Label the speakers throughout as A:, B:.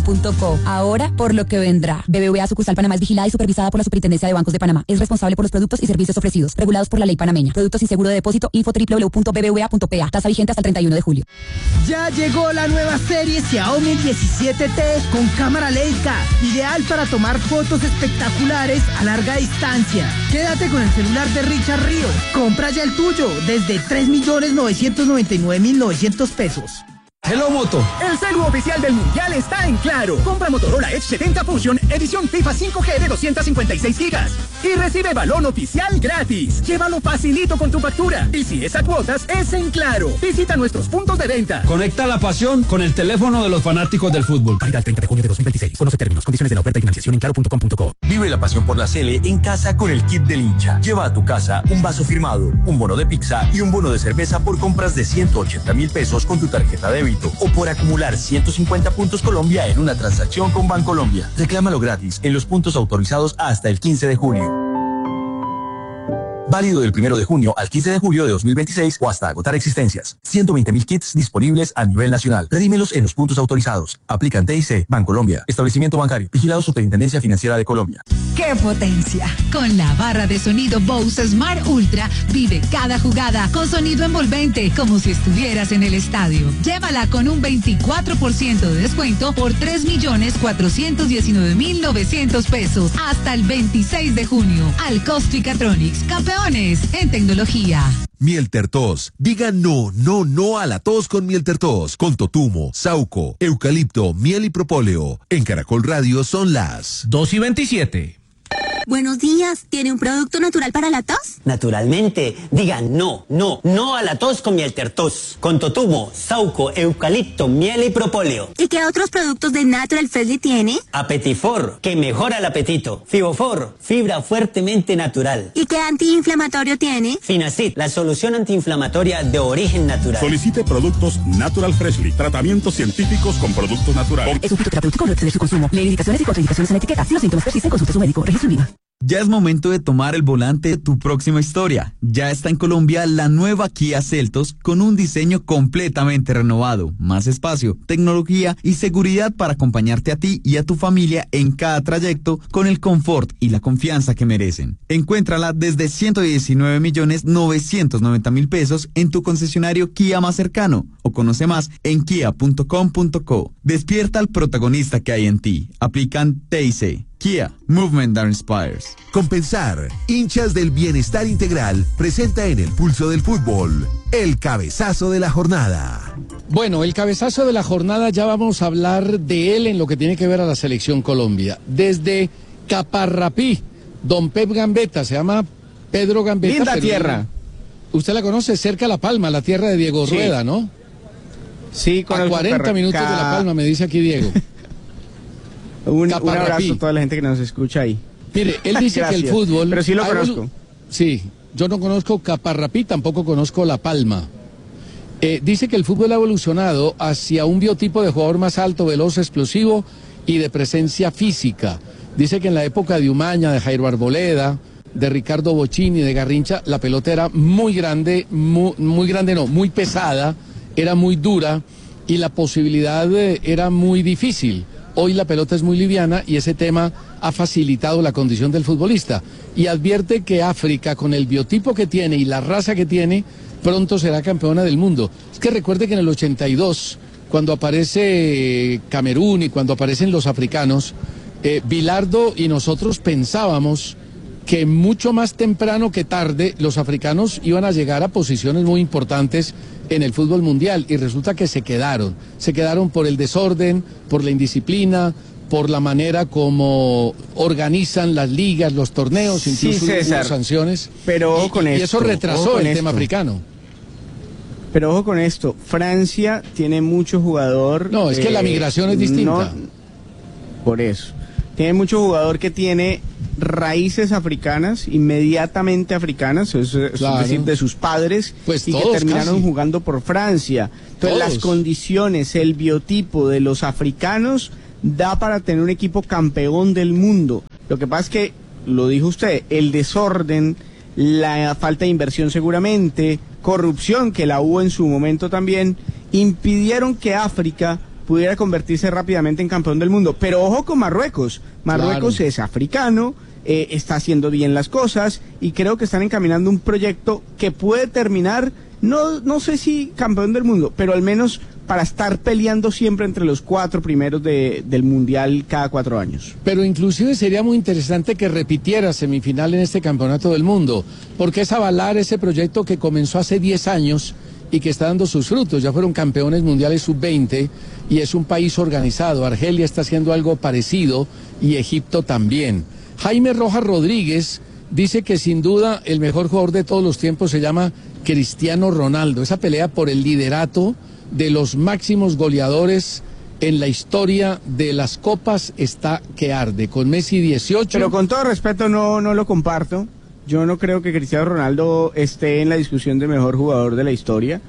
A: www.bbva.com.co. Ahora, por lo que vendrá. BBVA Sucursal Panamá es vigilada y supervisada por la Superintendencia de Bancos de Panamá. Es responsable por los productos y servicios ofrecidos, regulados por la ley panameña. Productos sin seguro de depósito, info www.bbva.pa. Tasa vigente hasta el 31 de julio.
B: Ya llegó la nueva serie Xiaomi 17T con cámara Leica, ideal para tomar fotos espectaculares a larga distancia. Quédate con el celular de Richard Ríos. Compra ya el tuyo desde 3.999.900 pesos.
C: Hello Moto.
D: El celu oficial del Mundial está en Claro. Compra Motorola Edge 70 Fusion, edición FIFA 5G de 256 gigas. Y recibe balón oficial gratis. Llévalo facilito con tu factura. Y si es a cuotas, es en Claro. Visita nuestros puntos de venta.
C: Conecta la pasión con el teléfono de los fanáticos del fútbol.
D: Válida el 30 de junio de 2026. Conoce términos, condiciones de la oferta y financiación en claro.com.co.
E: Vive la pasión por la Sele en casa con el kit del hincha. Lleva a tu casa un vaso firmado, un bono de pizza y un bono de cerveza por compras de 180.000 pesos con tu tarjeta débito o por acumular 150 puntos Colombia en una transacción con Bancolombia. Reclámalo gratis en los puntos autorizados hasta el 15 de julio. Válido del 1 de junio al 15 de julio de 2026 o hasta agotar existencias. 120.000 kits disponibles a nivel nacional. Redímelos en los puntos autorizados. Aplican TIC, Bancolombia, establecimiento bancario, vigilado Superintendencia Financiera de Colombia.
F: ¡Qué potencia! Con la barra de sonido Bose Smart Ultra, vive cada jugada con sonido envolvente, como si estuvieras en el estadio. Llévala con un 24% de descuento por 3.419.900 pesos hasta el 26 de junio. Al Costo y Catronics, campeones en tecnología.
G: Miel Tertos. Diga no a la tos con Miel Tertos. Con totumo, sauco, eucalipto, miel y propóleo. En Caracol Radio son las
C: 2:27.
H: Buenos días, ¿tiene un producto natural para la tos?
I: Naturalmente, diga no a la tos con Miel Tertos. Con totumo, sauco, eucalipto, miel y propóleo.
H: ¿Y qué otros productos de Natural Freshly tiene?
I: Apetifor, que mejora el apetito. Fibofor, fibra fuertemente natural.
H: ¿Y qué antiinflamatorio tiene?
I: Finacid, la solución antiinflamatoria de origen natural.
J: Solicite productos Natural Freshly, tratamientos científicos con productos naturales.
A: Es un fitoterapéutico, no exceder su consumo. Lee indicaciones y contraindicaciones en la etiqueta. Si los síntomas persisten, consulte a su médico. Registro INVIMA.
K: Ya es momento de tomar el volante de tu próxima historia. Ya está en Colombia la nueva Kia Seltos con un diseño completamente renovado, más espacio, tecnología y seguridad para acompañarte a ti y a tu familia en cada trayecto con el confort y la confianza que merecen. Encuéntrala desde 119.990.000 pesos en tu concesionario Kia más cercano o conoce más en kia.com.co. Despierta al protagonista que hay en ti. Aplican TIC. Kia, Movement that Inspires.
G: Compensar, hinchas del bienestar integral, presenta en el pulso del fútbol el cabezazo de la jornada.
L: Bueno, el cabezazo de la jornada ya vamos a hablar de él en lo que tiene que ver a la selección Colombia. Desde Caparrapí, don Pep Gambetta, se llama Pedro Gambetta.
M: Linda tierra.
L: Usted la conoce, cerca de La Palma, la tierra de Diego Rueda, ¿no?
M: Sí, con
L: a 40 minutos de La Palma, me dice aquí Diego.
M: Un abrazo a toda la gente que nos escucha ahí.
L: Mire, él dice que el fútbol...
M: Pero sí lo conozco.
L: Sí, yo no conozco Caparrapí, tampoco conozco La Palma. Dice que el fútbol ha evolucionado hacia un biotipo de jugador más alto, veloz, explosivo y de presencia física. Dice que en la época de Umaña, de Jairo Arboleda, de Ricardo Bochini, de Garrincha, la pelota era muy grande, muy pesada, era muy dura y la posibilidad era muy difícil. Hoy la pelota es muy liviana y ese tema ha facilitado la condición del futbolista. Y advierte que África, con el biotipo que tiene y la raza que tiene, pronto será campeona del mundo. Es que recuerde que en el 82, cuando aparece Camerún y cuando aparecen los africanos, Bilardo y nosotros pensábamos que mucho más temprano que tarde los africanos iban a llegar a posiciones muy importantes en el fútbol mundial y resulta que se quedaron por el desorden, por la indisciplina, por la manera como organizan las ligas, los torneos, incluso las sanciones.
M: Pero ojo con esto.
L: Y eso retrasó el tema africano.
M: Pero ojo con esto, Francia tiene mucho jugador...
L: No, es que la migración es distinta.
M: Por eso. Tiene mucho jugador que tiene raíces africanas, inmediatamente africanas, claro. Es decir, de sus padres,
L: pues
M: y que terminaron jugando por Francia. Entonces las condiciones, el biotipo de los africanos da para tener un equipo campeón del mundo. Lo que pasa es que, lo dijo usted, el desorden, la falta de inversión seguramente, corrupción, que la hubo en su momento también, impidieron que África pudiera convertirse rápidamente en campeón del mundo. Pero ojo con Marruecos. Marruecos es africano, está haciendo bien las cosas y creo que están encaminando un proyecto que puede terminar, no sé si campeón del mundo, pero al menos para estar peleando siempre entre los 4 primeros del Mundial cada 4 años.
L: Pero inclusive sería muy interesante que repitiera semifinal en este Campeonato del Mundo, porque es avalar ese proyecto que comenzó hace 10 años y que está dando sus frutos. Ya fueron campeones mundiales sub-20 y es un país organizado. Argelia está haciendo algo parecido y Egipto también. Jaime Rojas Rodríguez dice que sin duda el mejor jugador de todos los tiempos se llama Cristiano Ronaldo. Esa pelea por el liderato de los máximos goleadores en la historia de las copas está que arde, con Messi 18.
M: Pero con todo respeto no lo comparto. Yo no creo que Cristiano Ronaldo esté en la discusión de mejor jugador de la historia.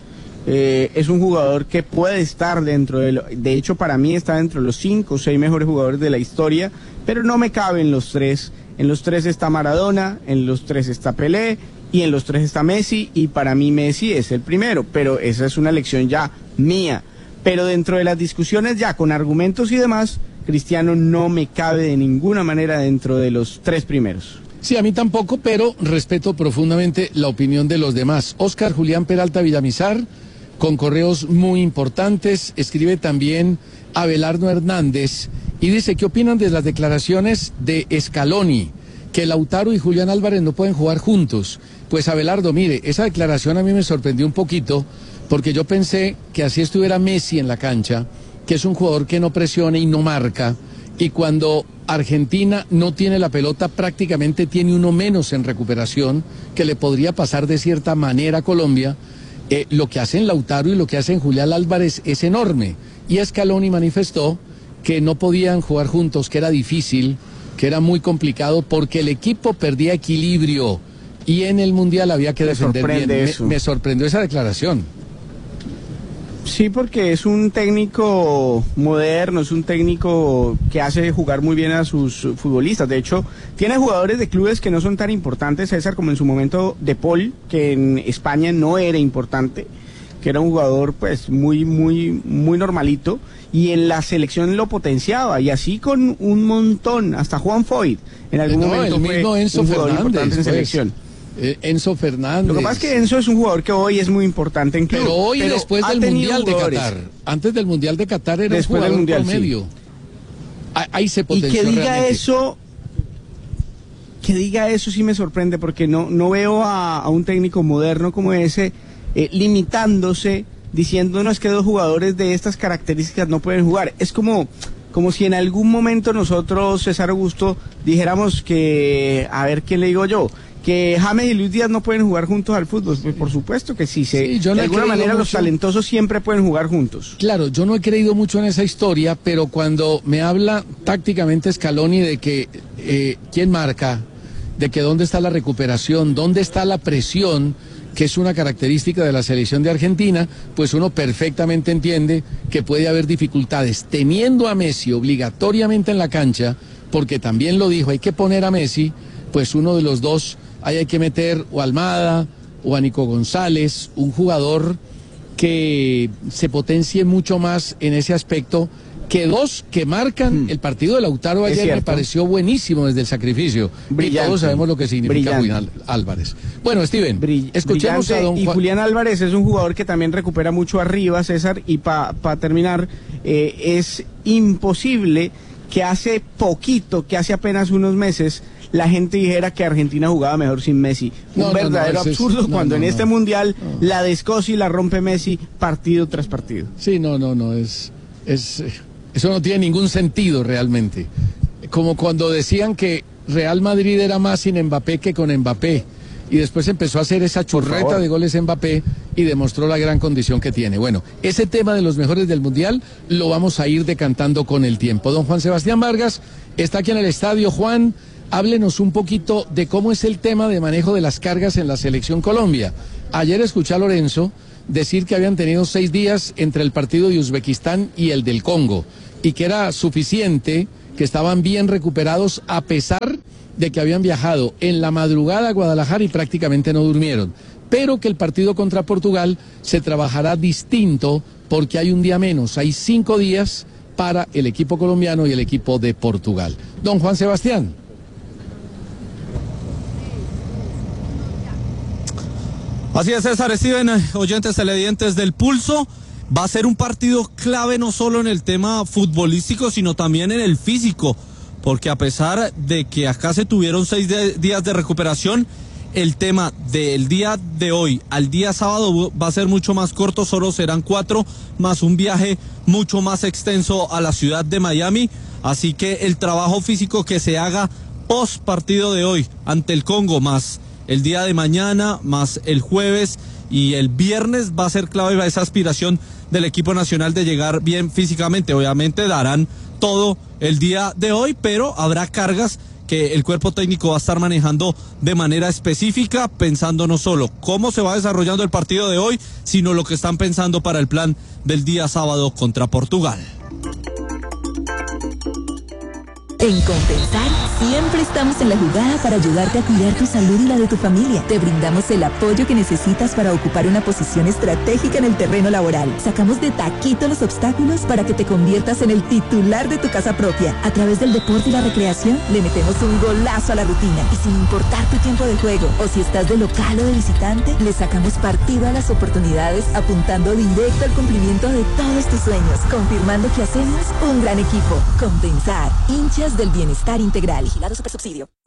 M: Es un jugador que puede estar de hecho para mí está dentro de los 5 o 6 mejores jugadores de la historia, pero no me cabe en los 3. En los 3 está Maradona, en los 3 está Pelé y en los 3 está Messi, y para mí Messi es el primero, pero esa es una elección ya mía. Pero dentro de las discusiones ya con argumentos y demás, Cristiano no me cabe de ninguna manera dentro de los 3 primeros.
L: Sí, a mí tampoco, pero respeto profundamente la opinión de los demás. Óscar Julián Peralta Villamizar, con correos muy importantes, escribe también Abelardo Hernández y dice, ¿qué opinan de las declaraciones de Scaloni, que Lautaro y Julián Álvarez no pueden jugar juntos? Pues Abelardo, mire, esa declaración a mí me sorprendió un poquito, porque yo pensé que así estuviera Messi en la cancha, que es un jugador que no presiona y no marca, y cuando Argentina no tiene la pelota, prácticamente tiene uno menos en recuperación, que le podría pasar de cierta manera a Colombia. Lo que hacen Lautaro y lo que hacen Julián Álvarez es enorme, y Scaloni manifestó que no podían jugar juntos, que era difícil, que era muy complicado, porque el equipo perdía equilibrio, y en el Mundial había que defender bien. Me sorprendió esa declaración.
M: Sí, porque es un técnico moderno, es un técnico que hace jugar muy bien a sus futbolistas. De hecho, tiene jugadores de clubes que no son tan importantes, César, como en su momento De Paul, que en España no era importante, que era un jugador pues muy normalito, y en la selección lo potenciaba, y así con un montón, hasta Juan Foyt en algún momento
L: el mismo
M: fue
L: Enzo
M: un jugador
L: Fernández,
M: importante en selección.
L: Enzo Fernández.
M: Lo que pasa es que Enzo es un jugador que hoy es muy importante en club.
L: Pero hoy después del Mundial de Qatar. Antes del Mundial de Qatar era después un jugador promedio. Sí. Ahí se potenció.
M: Y que diga
L: realmente
M: eso, sí me sorprende, porque no veo a un técnico moderno como ese limitándose, diciéndonos que 2 jugadores de estas características no pueden jugar. Es como si en algún momento nosotros, César Augusto, dijéramos que, a ver, ¿quién le digo yo? Que James y Luis Díaz no pueden jugar juntos al fútbol. Pues por supuesto que sí. De alguna manera los talentosos siempre pueden jugar juntos.
L: Claro, yo no he creído mucho en esa historia, pero cuando me habla tácticamente Scaloni de que quién marca, de que dónde está la recuperación, dónde está la presión, que es una característica de la selección de Argentina, pues uno perfectamente entiende que puede haber dificultades teniendo a Messi obligatoriamente en la cancha, porque también lo dijo, hay que poner a Messi, pues uno de los dos, ahí hay que meter o a Almada o a Nico González, un jugador que se potencie mucho más en ese aspecto que 2 que marcan. El partido de Lautaro ayer me pareció buenísimo desde el sacrificio. Brillante. Y todos sabemos lo que significa Julián Álvarez. Bueno, Steven, escuchemos a don Juan.
M: Y Julián Álvarez es un jugador que también recupera mucho arriba, César, y para terminar, es imposible que hace apenas unos meses, la gente dijera que Argentina jugaba mejor sin Messi. Un verdadero absurdo cuando en este Mundial la descoce y la rompe Messi partido tras partido.
L: Sí, eso no tiene ningún sentido realmente. Como cuando decían que Real Madrid era más sin Mbappé que con Mbappé, y después empezó a hacer esa churreta de goles Mbappé y demostró la gran condición que tiene. Bueno, ese tema de los mejores del Mundial lo vamos a ir decantando con el tiempo. Don Juan Sebastián Vargas está aquí en el estadio. Juan, háblenos un poquito de cómo es el tema de manejo de las cargas en la Selección Colombia. Ayer escuché a Lorenzo decir que habían tenido 6 días entre el partido de Uzbekistán y el del Congo, y que era suficiente, que estaban bien recuperados a pesar de que habían viajado en la madrugada a Guadalajara y prácticamente no durmieron, pero que el partido contra Portugal se trabajará distinto porque hay un día menos, hay 5 días para el equipo colombiano y el equipo de Portugal. Don Juan Sebastián.
N: Así es, César, Steven, oyentes televidentes del Pulso. Va a ser un partido clave no solo en el tema futbolístico, sino también en el físico, porque a pesar de que acá se tuvieron 6 días de recuperación, el tema del día de hoy al día sábado va a ser mucho más corto, solo serán 4, más un viaje mucho más extenso a la ciudad de Miami, así que el trabajo físico que se haga post partido de hoy ante el Congo, más el día de mañana, más el jueves y el viernes, va a ser clave para esa aspiración del equipo nacional de llegar bien físicamente. Obviamente darán todo el día de hoy, pero habrá cargas que el cuerpo técnico va a estar manejando de manera específica, pensando no solo cómo se va desarrollando el partido de hoy, sino lo que están pensando para el plan del día sábado contra Portugal.
O: En Compensar siempre estamos en la jugada para ayudarte a cuidar tu salud y la de tu familia. Te brindamos el apoyo que necesitas para ocupar una posición estratégica en el terreno laboral. Sacamos de taquito los obstáculos para que te conviertas en el titular de tu casa propia. A través del deporte y la recreación le metemos un golazo a la rutina. Y sin importar tu tiempo de juego o si estás de local o de visitante, le sacamos partido a las oportunidades apuntando directo al cumplimiento de todos tus sueños, confirmando que hacemos un gran equipo. Compensar, hinchas del bienestar integral. Vigilado Supersubsidio.